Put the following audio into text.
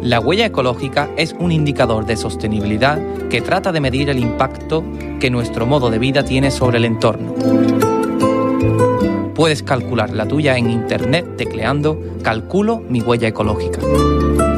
La huella ecológica es un indicador de sostenibilidad que trata de medir el impacto que nuestro modo de vida tiene sobre el entorno. Puedes calcular la tuya en internet tecleando "calculo mi huella ecológica".